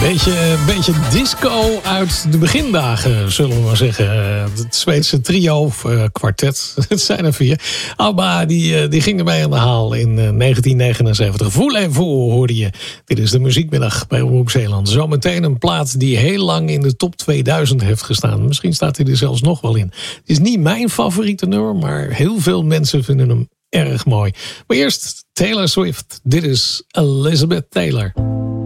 Beetje disco uit de begindagen, zullen we maar zeggen. Het Zweedse trio of kwartet, het zijn er 4. ABBA, die ging ermee aan de haal in 1979. Voulez-vous hoorde je. Dit is de muziekmiddag bij Omroep Zeeland. Zometeen een plaat die heel lang in de top 2000 heeft gestaan. Misschien staat hij er zelfs nog wel in. Het is niet mijn favoriete nummer, maar heel veel mensen vinden hem erg mooi. Maar eerst Taylor Swift. Dit is Elizabeth Taylor.